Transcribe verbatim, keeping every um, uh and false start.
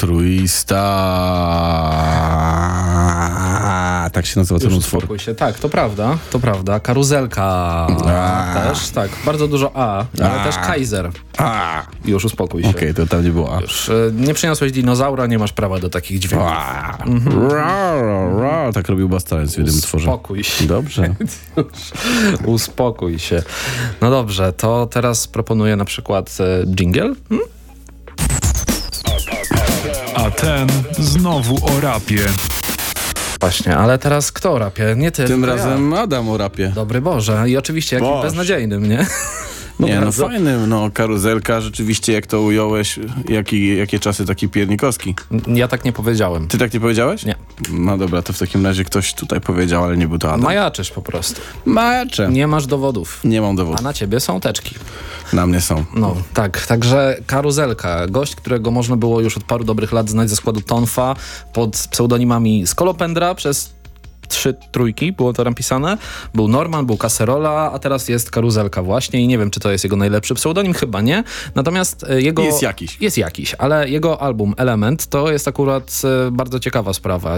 Altruista. Tak się nazywa ten Już utwór. uspokój się. Tak, to prawda, to prawda. Karuzelka A. też, tak. Bardzo dużo A, ale A. też Kaiser. A, Już uspokój się. okej, okay, to tam nie było A. Już, y, nie przyniosłeś dinozaura, nie masz prawa do takich dźwięków. A. Ra, ra, ra. Tak robił Bastalec w jednym utworze. Uspokój się. Dobrze. Uspokój się. No dobrze, to teraz proponuję na przykład e, jingle. Hmm? A ten znowu o rapie. Właśnie, ale teraz kto rapie? Nie ty, Tym tylko razem ja. Adam o rapie. Dobry Boże. I oczywiście jakim Boże. beznadziejnym, nie? Nie, no bardzo. fajnym, no karuzelka, rzeczywiście jak to ująłeś, jaki, jakie czasy taki piernikowski. Ja tak nie powiedziałem. Ty tak nie powiedziałeś? Nie. No dobra, to w takim razie ktoś tutaj powiedział, ale nie był to Adam. Majaczysz po prostu. Majacze. Nie. Nie masz dowodów. nie mam A dowodu. na ciebie są teczki. Na mnie są. No, tak. Także Karuzelka. Gość, którego można było już od paru dobrych lat znać ze składu Tonfa pod pseudonimami Skolopendra przez trzy trójki, było to napisane. Był Norman, był Caserola, a teraz jest Karuzelka właśnie i nie wiem, czy to jest jego najlepszy pseudonim, chyba nie. Natomiast e, jego... Jest jakiś. Jest jakiś, ale jego album Element to jest akurat e, bardzo ciekawa sprawa.